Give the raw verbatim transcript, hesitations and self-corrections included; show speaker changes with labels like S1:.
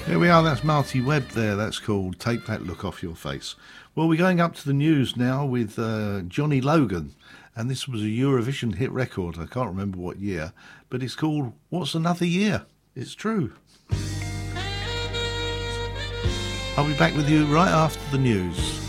S1: Here we are, that's Marty Webb there, that's called Take That Look Off Your Face. Well, we're going up to the news now with uh, Johnny Logan, and this was a Eurovision hit record, I can't remember what year, but it's called What's Another Year? It's true. I'll be back with you right after the news.